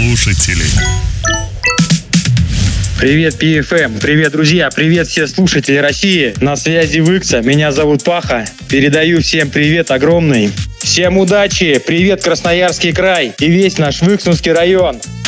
слушателей. Привет, PFM, привет, друзья, привет все слушатели России. На связи Выкса, меня зовут Паха. Передаю всем привет огромный. Всем удачи, привет, Красноярский край и весь наш Выксунский район.